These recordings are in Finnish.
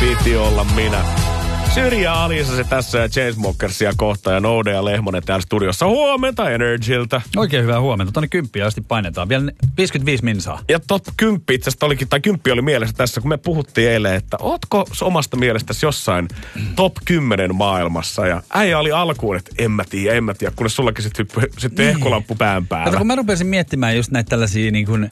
Piti olla minä. Syrjä Alisa se tässä ja Chainsmokersia kohtaan ja Noude ja Lehmonen täällä studiossa. Huomenta Energyltä. Oikein hyvää huomenta. Tuonne 10 asti painetaan. Vielä 55 minsaa. Ja 10 itse asiassa olikin, tai 10 oli mielessä tässä, kun me puhuttiin eilen, että ootko omasta mielestäsi jossain top 10 maailmassa? Ja äijä oli alkuun, että en mä tiedä, kunnes sullakin sitten ehkolamppu pään päällä. Kato, kun mä rupesin miettimään just näitä tällaisia niin kuin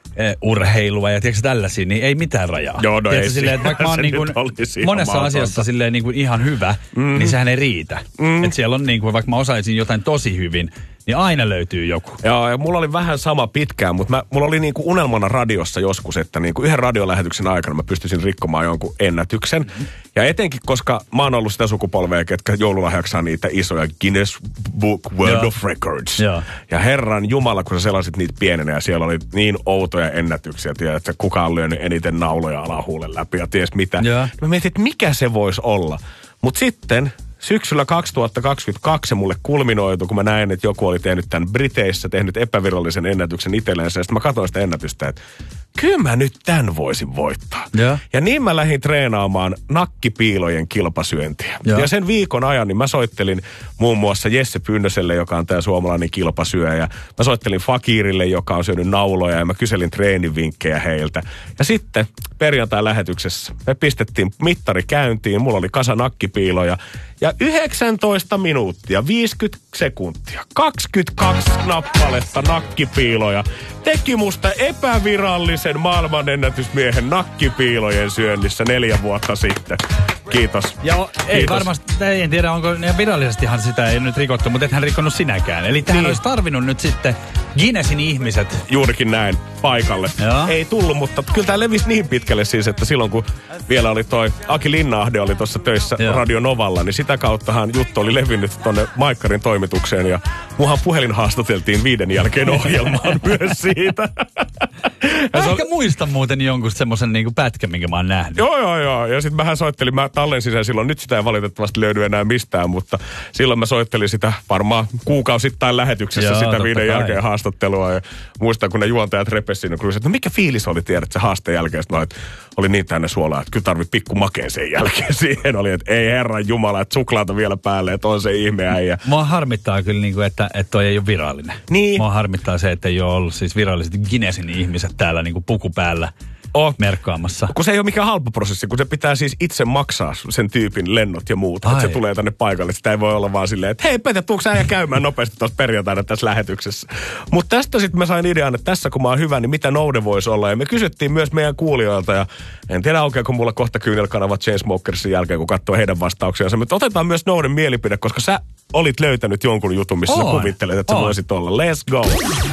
urheilua ja tiedätkö tällaisia, niin ei mitään rajaa. Joo, no tiedätkö, ei silleen, että vaikka mä oon niin kuin monessa asiassa silleen niin kuin ihan hyvä, niin sehän ei riitä. Että siellä on niin kuin, vaikka mä osaisin jotain tosi hyvin, niin aina löytyy joku. Joo, ja mulla oli vähän sama pitkään, mutta mulla oli niinku unelmana radiossa joskus, että niinku yhden radiolähetyksen aikana mä pystyisin rikkomaan jonkun ennätyksen. Ja etenkin, koska mä oon ollut sitä sukupolvea, ketkä joululahjaksi saa niitä isoja Guinness Book World of Records. Joo. Ja herran jumala, kun sä selasit niitä pienenä ja siellä oli niin outoja ennätyksiä, tiedät, että kuka on lyönyt eniten nauloja alahuulen läpi ja ties mitä. Joo. Mä mietin, että mikä se voisi olla. Mutta sitten syksyllä 2022 se mulle kulminoitu, kun mä näin, että joku oli tehnyt tämän Briteissä, tehnyt epävirallisen ennätyksen itsellensä. Ja sitten mä katsoin sitä ennätystä, että kyllä mä nyt tämän voisin voittaa. Ja niin mä lähdin treenaamaan nakkipiilojen kilpasyöntiä. Ja sen viikon ajan niin mä soittelin muun muassa Jesse Pynnöselle, joka on tää suomalainen kilpasyöjä. Mä soittelin Fakirille, joka on syönyt nauloja, ja mä kyselin treenivinkkejä heiltä. Ja sitten perjantai-lähetyksessä me pistettiin mittari käyntiin, mulla oli kasa nakkipiiloja. Ja 19 minuuttia, 50 sekuntia, 22 nappaletta nakkipiiloja teki musta epävirallisen maailmanennätysmiehen nakkipiilojen syönnissä 4 vuotta sitten. Kiitos. Ja ei varmasti, en tiedä onko, virallisestihan sitä ei nyt rikottu, mutta ethän rikonnut sinäkään. Eli tähän olisi tarvinnut nyt sitten Guinnessin ihmiset. Juurikin näin, paikalle. Joo. Ei tullut, mutta kyllä tämä levisi niin pitkälle siis, että silloin kun vielä oli toi Aki Linnahde oli tuossa töissä Radio Novalla, niin sitä kauttahan juttu oli levinnyt tonne Maikkarin toimitukseen ja muhan puhelin haastateltiin 5 jälkeen ohjelmaan myös siitä. Ehkä muistan muuten jonkun semmoisen niinku pätkän, minkä mä oon nähnyt. Joo. Ja sitten mähän soittelin, mä tallensin sen silloin, nyt sitä ei valitettavasti löydy enää mistään, mutta silloin mä soittelin sitä varmaan kuukausittain lähetyksessä sitä 5 jälkeen haastattelua. Ja muistan, kun ne juontajat repesi siinä, kun että no mikä fiilis oli, tiedät, se haasteen jälkeen. Sitten oli niin täynnä suolaa, että kyllä tarvii pikku makeen sen jälkeen. Siihen oli, että ei herran jumala, että suklaata vielä päälle, että on se ihme äijä. Mua harmittaa kyllä, niin kuin, että toi ei ole virallinen. Niin. Mua harmittaa se, että ei ole ollut siis viralliset Guinnessin ihmiset täällä niin kuin puku päällä merkkaamassa. Kun se ei ole mikään halpa prosessi, kun se pitää siis itse maksaa sen tyypin lennot ja muut. Että se tulee tänne paikalle. Sitä ei voi olla vaan silleen, että hei Petä, tuutko sä käymään nopeasti tuossa perjantaina tässä lähetyksessä. Mutta tästä sitten mä sain idean, että tässä kun mä oon hyvä, niin mitä Noude voisi olla. Ja me kysyttiin myös meidän kuulijoilta ja en tiedä aukeako mulla kohta kyynelkanava Chainsmokersin jälkeen, kun katsoo heidän vastauksiansa. Mutta otetaan myös Nouden mielipide, koska sä olit löytänyt jonkun jutun, missä sä kuvittelet, että sä voisit olla. Let's go!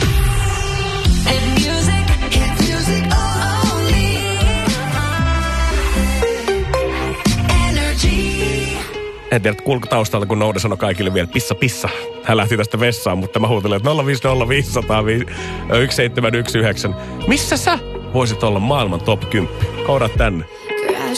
En tiedä, kuulko taustalla, kun Noude sanoi kaikille vielä pissa, pissa. Hän lähti tästä vessaan, mutta mä huutelin, että 050501719. Missä sä voisit olla maailman top 10? Koudat tänne.